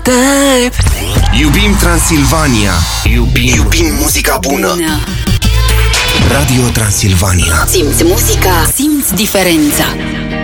Type. Iubim Transilvania. Iubim muzica bună. Radio Transilvania. Simți muzica, simți diferența.